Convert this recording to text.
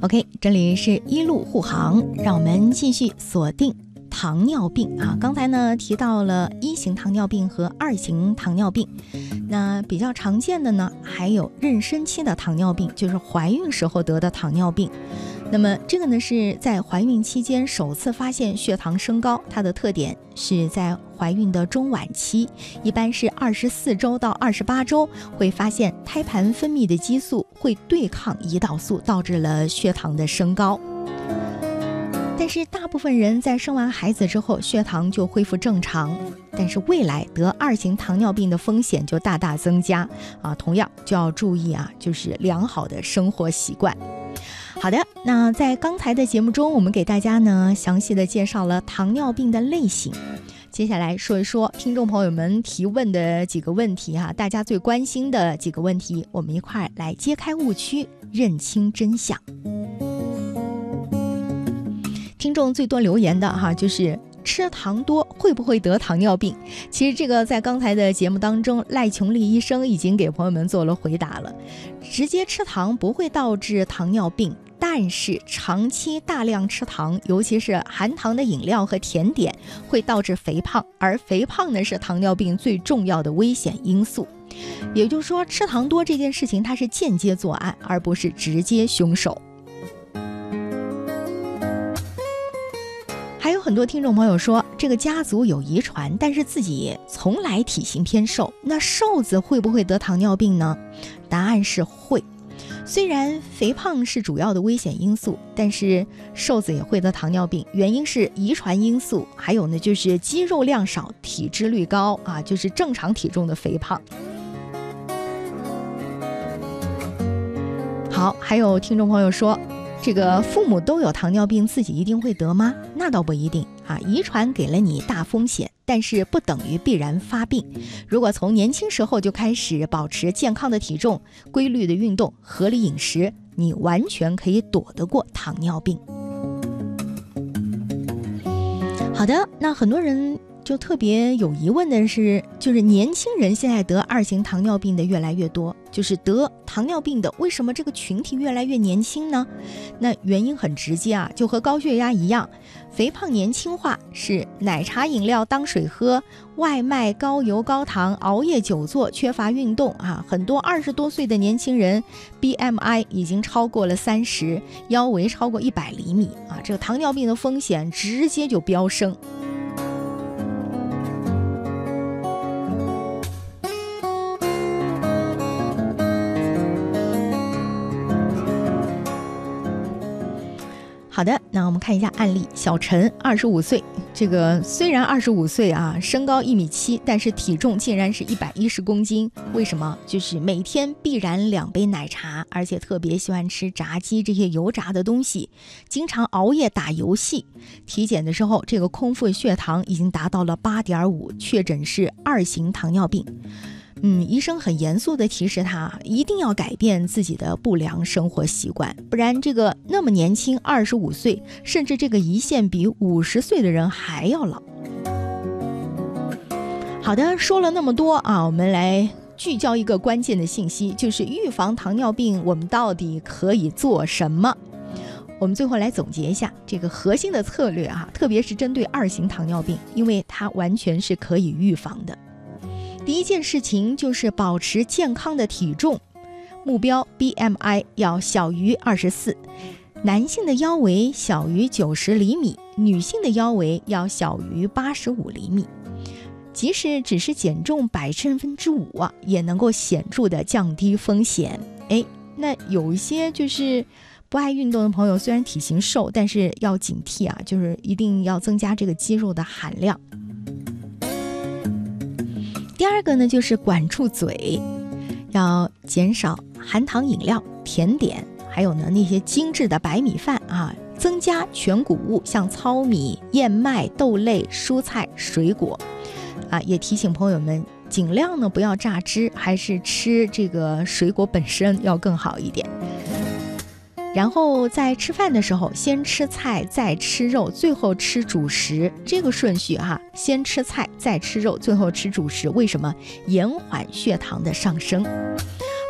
OK， 这里是一路护航，让我们继续锁定糖尿病啊。刚才呢提到了1型糖尿病和2型糖尿病，那比较常见的呢还有妊娠期的糖尿病，就是怀孕时候得的糖尿病。那么这个呢是在怀孕期间首次发现血糖升高，它的特点是在怀孕的中晚期，一般是24周到28周会发现胎盘分泌的激素会对抗胰岛素，导致了血糖的升高。但是大部分人在生完孩子之后血糖就恢复正常，但是未来得2型糖尿病的风险就大大增加啊，同样就要注意啊，就是良好的生活习惯。好的，那在刚才的节目中，我们给大家呢详细的介绍了糖尿病的类型。接下来说一说听众朋友们提问的几个问题哈，大家最关心的几个问题，我们一块来揭开误区，认清真相。听众最多留言的哈，就是吃糖多会不会得糖尿病？其实这个在刚才的节目当中，赖琼丽医生已经给朋友们做了回答了。直接吃糖不会导致糖尿病，但是长期大量吃糖，尤其是含糖的饮料和甜点，会导致肥胖，而肥胖呢是糖尿病最重要的危险因素。也就是说，吃糖多这件事情它是间接作案，而不是直接凶手。还有很多听众朋友说，这个家族有遗传，但是自己从来体型偏瘦，那瘦子会不会得糖尿病呢？答案是会。虽然肥胖是主要的危险因素，但是瘦子也会得糖尿病，原因是遗传因素，还有呢就是肌肉量少，体脂率高啊，就是正常体重的肥胖。好，还有听众朋友说，这个父母都有糖尿病，自己一定会得吗？那倒不一定啊，遗传给了你大风险，但是不等于必然发病。如果从年轻时候就开始保持健康的体重、规律的运动、合理饮食，你完全可以躲得过糖尿病。好的，那很多人就特别有疑问的是，就是年轻人现在得2型糖尿病的越来越多，就是得糖尿病的为什么这个群体越来越年轻呢？那原因很直接啊，就和高血压一样，肥胖年轻化是奶茶饮料当水喝，外卖高油高糖，熬夜久坐，缺乏运动啊，很多20多岁的年轻人 BMI 已经超过了30，腰围超过100厘米啊，这个糖尿病的风险直接就飙升。好的，那我们看一下案例。小陈25岁，这个虽然25岁啊，身高1.7米，但是体重竟然是110公斤。为什么？就是每天必然2杯奶茶，而且特别喜欢吃炸鸡这些油炸的东西，经常熬夜打游戏。体检的时候，这个空腹血糖已经达到了8.5，确诊是2型糖尿病。医生很严肃地提示他一定要改变自己的不良生活习惯，不然这个那么年轻25岁，甚至这个胰腺比50岁的人还要老。好的，说了那么多啊，我们来聚焦一个关键的信息，就是预防糖尿病我们到底可以做什么？我们最后来总结一下这个核心的策略啊，特别是针对2型糖尿病，因为它完全是可以预防的。第一件事情就是保持健康的体重，目标 BMI 要小于24，男性的腰围小于90厘米，女性的腰围要小于85厘米。即使只是减重5%啊，也能够显著的降低风险。那有一些就是不爱运动的朋友，虽然体型瘦，但是要警惕啊，就是一定要增加这个肌肉的含量。第二个呢，就是管住嘴，要减少含糖饮料、甜点，还有呢那些精致的白米饭啊，增加全谷物，像糙米、燕麦、豆类、蔬菜、水果啊。也提醒朋友们，尽量呢不要榨汁，还是吃这个水果本身要更好一点。然后在吃饭的时候，先吃菜，再吃肉，最后吃主食，这个顺序哈，先吃菜，再吃肉，最后吃主食。为什么？延缓血糖的上升。